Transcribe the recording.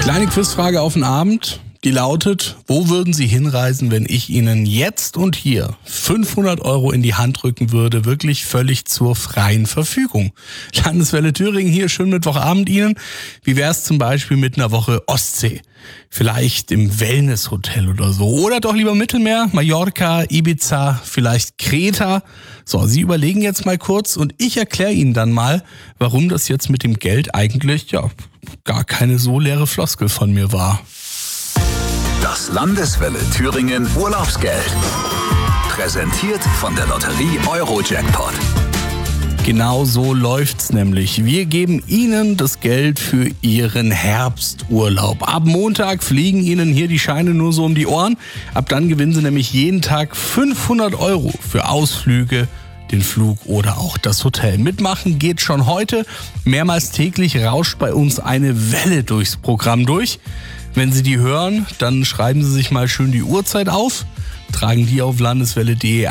Kleine Quizfrage auf den Abend, die lautet: Wo würden Sie hinreisen, wenn ich Ihnen jetzt und hier 500 € in die Hand drücken würde, wirklich völlig zur freien Verfügung? Landeswelle Thüringen hier, schönen Mittwochabend Ihnen. Wie wäre es zum Beispiel mit einer Woche Ostsee? Vielleicht im Wellnesshotel oder so. Oder doch lieber Mittelmeer, Mallorca, Ibiza, vielleicht Kreta. So, Sie überlegen jetzt mal kurz und ich erkläre Ihnen dann mal, warum das jetzt mit dem Geld eigentlich gar keine so leere Floskel von mir war. Das Landeswelle Thüringen Urlaubsgeld. Präsentiert von der Lotterie Eurojackpot. Genau so läuft's nämlich. Wir geben Ihnen das Geld für Ihren Herbsturlaub. Ab Montag fliegen Ihnen hier die Scheine nur so um die Ohren. Ab dann gewinnen Sie nämlich jeden Tag 500 € für Ausflüge, den Flug oder auch das Hotel. Mitmachen geht schon heute. Mehrmals täglich rauscht bei uns eine Welle durchs Programm durch. Wenn Sie die hören, dann schreiben Sie sich mal schön die Uhrzeit auf, tragen die auf landeswelle.de